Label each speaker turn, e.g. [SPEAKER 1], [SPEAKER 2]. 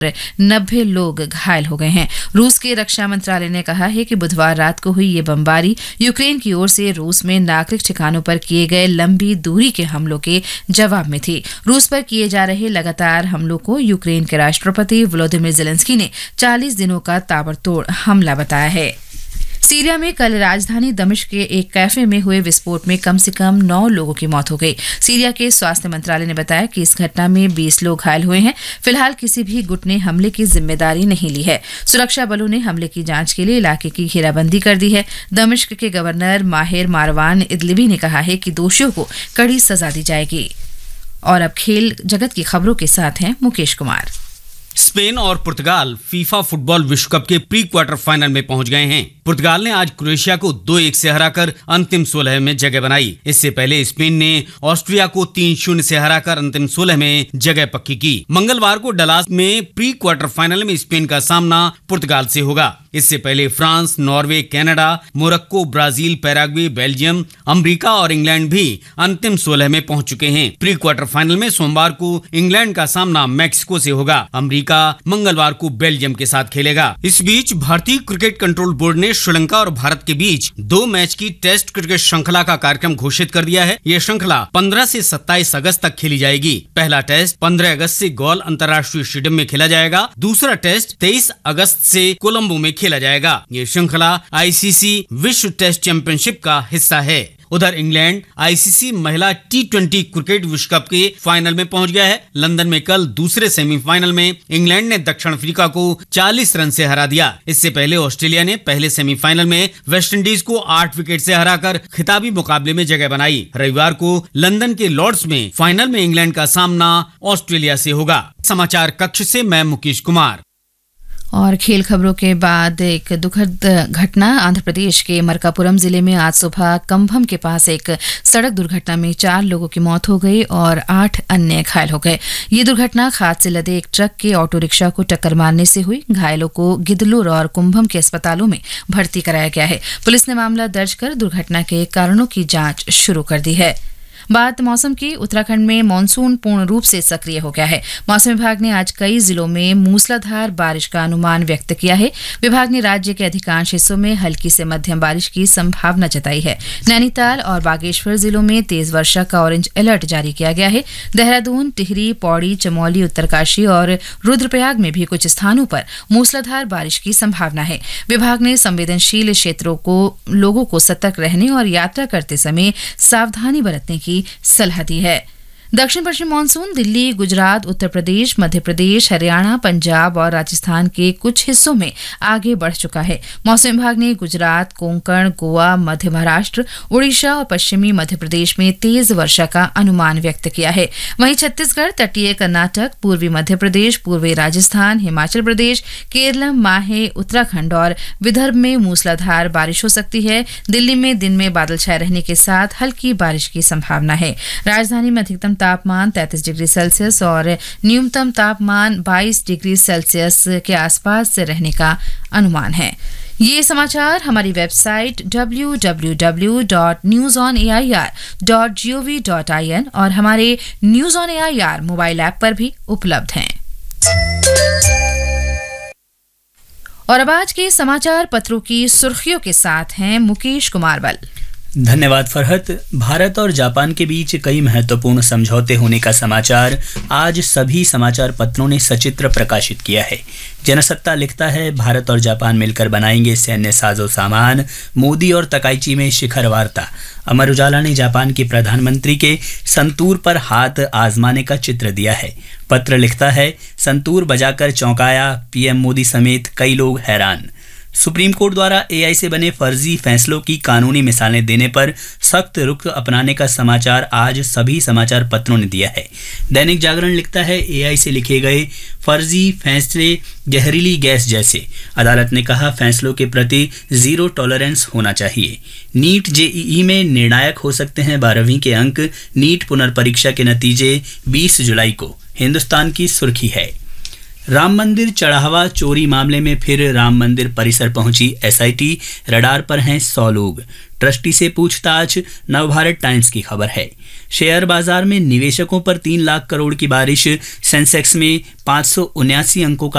[SPEAKER 1] 90 लोग घायल हो गए हैं। रूस के रक्षा मंत्रालय ने कहा है कि बुधवार रात को हुई ये बमबारी यूक्रेन की ओर से रूस में नागरिक ठिकानों पर किए गए लंबी दूरी के हमलों के जवाब में थी। रूस पर किए जा रहे लगातार हमलों को यूक्रेन के राष्ट्रपति वोलोदिमीर ज़ेलेंस्की ने 40 दिनों का ताबड़तोड़ हमला बताया है। सीरिया में कल राजधानी दमिश्क के एक कैफे में हुए विस्फोट में कम से कम 9 लोगों की मौत हो गई। सीरिया के स्वास्थ्य मंत्रालय ने बताया कि इस घटना में 20 लोग घायल हुए हैं। फिलहाल किसी भी गुट ने हमले की जिम्मेदारी नहीं ली है। सुरक्षा बलों ने हमले की जांच के लिए इलाके की घेराबंदी कर दी है। दमिश्क के गवर्नर माहिर मारवान इदलिबी ने कहा है कि दोषियों को कड़ी सजा दी जाएगी। और अब खेल जगत की खबरों के साथ हैं मुकेश कुमार।
[SPEAKER 2] स्पेन और पुर्तगाल फीफा फुटबॉल विश्व कप के प्री क्वार्टर फाइनल में पहुंच गए हैं। पुर्तगाल ने आज क्रोएशिया को 2-1 से हराकर अंतिम 16 में जगह बनाई। इससे पहले स्पेन ने ऑस्ट्रिया को 3-0 से हराकर अंतिम 16 में जगह पक्की की। मंगलवार को डलास में प्री क्वार्टर फाइनल में स्पेन का सामना पुर्तगाल से होगा। इससे पहले France, Norway, Canada, Morocco, Brazil, Paraguay, Belgium, America और इंग्लैंड भी अंतिम 16 में पहुंच चुके हैं। प्री क्वार्टर फाइनल में सोमवार को इंग्लैंड का सामना मैक्सिको से होगा। अमेरिका मंगलवार को बेल्जियम के साथ खेलेगा। इस बीच भारतीय क्रिकेट कंट्रोल बोर्ड ने श्रीलंका और भारत के बीच 2 मैच की टेस्ट क्रिकेट श्रृंखला का कार्यक्रम घोषित कर दिया है। ये श्रृंखला 15 से 27 अगस्त तक खेली जाएगी। पहला टेस्ट 15 अगस्त से गौल अंतर्राष्ट्रीय स्टेडियम में खेला जाएगा। दूसरा टेस्ट 23 अगस्त से कोलंबो में खेला जाएगा। ये श्रृंखला आईसीसी विश्व टेस्ट चैंपियनशिप का हिस्सा है। उधर इंग्लैंड आईसीसी महिला T20 क्रिकेट विश्व कप के फाइनल में पहुंच गया है। लंदन में कल दूसरे सेमीफाइनल में इंग्लैंड ने दक्षिण अफ्रीका को 40 रन से हरा दिया। इससे पहले ऑस्ट्रेलिया ने पहले सेमीफाइनल में वेस्टइंडीज को 8 विकेट से हराकर खिताबी मुकाबले में जगह बनाई। रविवार को लंदन के लॉर्ड्स में फाइनल में इंग्लैंड का सामना ऑस्ट्रेलिया से होगा। समाचार कक्ष से मैं मुकेश कुमार।
[SPEAKER 1] और खेल खबरों के बाद एक दुखद घटना। आंध्र प्रदेश के मरकापुरम जिले में आज सुबह कंभम के पास एक सड़क दुर्घटना में 4 लोगों की मौत हो गई और 8 अन्य घायल हो गए। ये दुर्घटना खाद से लदे एक ट्रक के ऑटो रिक्शा को टक्कर मारने से हुई। घायलों को गिदलूर और कुंभम के अस्पतालों में भर्ती कराया गया है। पुलिस ने मामला दर्ज कर दुर्घटना के कारणों की जांच शुरू कर दी है। बात मौसम की। उत्तराखंड में मानसून पूर्ण रूप से सक्रिय हो गया है। मौसम विभाग ने आज कई जिलों में मूसलाधार बारिश का अनुमान व्यक्त किया है। विभाग ने राज्य के अधिकांश हिस्सों में हल्की से मध्यम बारिश की संभावना जताई है। नैनीताल और बागेश्वर जिलों में तेज वर्षा का ऑरेंज अलर्ट जारी किया गया है। देहरादून, टिहरी, पौड़ी, चमोली, उत्तरकाशी और रुद्रप्रयाग में भी कुछ स्थानों पर मूसलाधार बारिश की संभावना है। विभाग ने संवेदनशील क्षेत्रों को लोगों को सतर्क रहने और यात्रा करते समय सावधानी बरतने की सलाह दी है। दक्षिण पश्चिम मानसून दिल्ली, गुजरात, उत्तर प्रदेश, मध्य प्रदेश, हरियाणा, पंजाब और राजस्थान के कुछ हिस्सों में आगे बढ़ चुका है। मौसम विभाग ने गुजरात, कोंकण, गोवा, मध्य महाराष्ट्र, उड़ीसा और पश्चिमी मध्य प्रदेश में तेज वर्षा का अनुमान व्यक्त किया है। वहीं छत्तीसगढ़, तटीय कर्नाटक, पूर्वी मध्य प्रदेश, पूर्वी राजस्थान, हिमाचल प्रदेश, केरल, माहे, उत्तराखंड और विदर्भ में मूसलाधार बारिश हो सकती है। दिल्ली में दिन में बादल छाए रहने के साथ हल्की बारिश की संभावना है। राजधानी में अधिकतम तापमान 33 डिग्री सेल्सियस और न्यूनतम तापमान 22 डिग्री सेल्सियस के आसपास से रहने का अनुमान है। ये समाचार हमारी वेबसाइट www.newsonair.gov.in और हमारे news on AIR mobile app पर भी उपलब्ध हैं। और अब आज के समाचार पत्रों की सुर्खियों के साथ हैं मुकेश कुमार बल।
[SPEAKER 3] धन्यवाद फरहत। भारत और जापान के बीच कई महत्वपूर्ण समझौते होने का समाचार आज सभी समाचार पत्रों ने सचित्र प्रकाशित किया है। जनसत्ता लिखता है, भारत और जापान मिलकर बनाएंगे सैन्य साजो सामान, मोदी और तकाइची में शिखर वार्ता। अमर उजाला ने जापान के प्रधानमंत्री के संतूर पर हाथ आजमाने का चित्र दिया है। पत्र लिखता है, संतूर बजाकर चौंकाया, पीएम मोदी समेत कई लोग हैरान। सुप्रीम कोर्ट द्वारा एआई से बने फर्जी फैसलों की कानूनी मिसालें देने पर सख्त रुख अपनाने का समाचार आज सभी समाचार पत्रों ने दिया है। दैनिक जागरण लिखता है, एआई से लिखे गए फर्जी फैसले जहरीली गैस जैसे। अदालत ने कहा, फैसलों के प्रति जीरो टॉलरेंस होना चाहिए। नीट जेईई में निर्णायक हो सकते हैं 12वीं के अंक। नीट पुनर्परीक्षा के नतीजे 20 जुलाई को। हिंदुस्तान की सुर्खी है, राम मंदिर चढ़ावा चोरी मामले में फिर राम मंदिर परिसर पहुंची एसआईटी, रडार पर हैं 100 लोग। ट्रस्टी से पूछताछ, नवभारत टाइम्स की खबर है। शेयर बाजार में निवेशकों पर 3 लाख करोड़ की बारिश, सेंसेक्स में 579 अंकों का